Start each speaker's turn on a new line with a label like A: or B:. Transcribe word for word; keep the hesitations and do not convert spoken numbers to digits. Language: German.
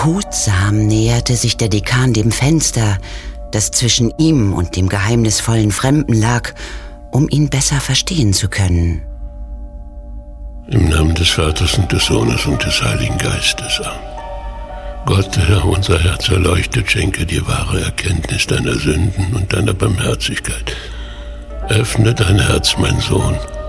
A: Behutsam näherte sich der Dekan dem Fenster, das zwischen ihm und dem geheimnisvollen Fremden lag, um ihn besser verstehen zu können.
B: Im Namen des Vaters und des Sohnes und des Heiligen Geistes. Gott, der Herr, unser Herz erleuchtet, schenke dir wahre Erkenntnis deiner Sünden und deiner Barmherzigkeit. Öffne dein Herz, mein Sohn,